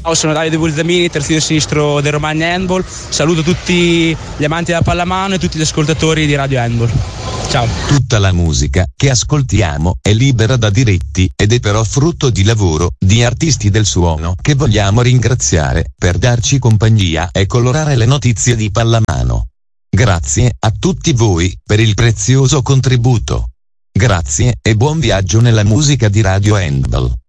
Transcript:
Ciao, sono Davide Bulzamini, terzino sinistro del Romagna Handball. Saluto tutti gli amanti della pallamano e tutti gli ascoltatori di Radio Handball. Ciao. Tutta la musica che ascoltiamo è libera da diritti ed è però frutto di lavoro di artisti del suono che vogliamo ringraziare per darci compagnia e colorare le notizie di pallamano. Grazie a tutti voi per il prezioso contributo. Grazie e buon viaggio nella musica di Radio Handball.